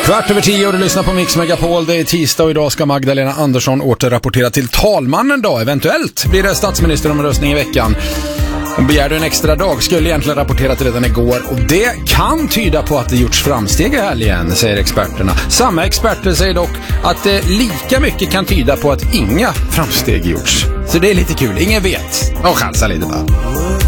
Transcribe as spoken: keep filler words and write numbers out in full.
Kvart över tio och du lyssnar på Mix Megapol. Det är tisdag och idag ska Magdalena Andersson återrapportera till talmannen då. Eventuellt blir det statsministeromröstning i veckan. Hon begärde en extra dag, skulle egentligen rapportera till redan igår. Och det kan tyda på att det gjorts framsteg i helgen, säger experterna. Samma experter säger dock att det lika mycket kan tyda på att inga framsteg gjorts. Så det är lite kul, ingen vet. Och chansa lite bara.